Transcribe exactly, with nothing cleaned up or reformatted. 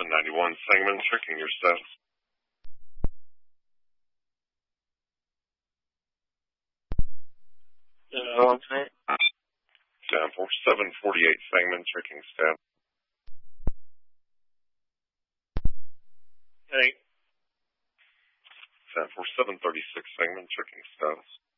seven ninety-one, Sangamon, checking your status. Uh, one minute. Down for seven forty-eight, Sangamon, checking status. Hey. Down for seven thirty-six, Sangamon, checking status.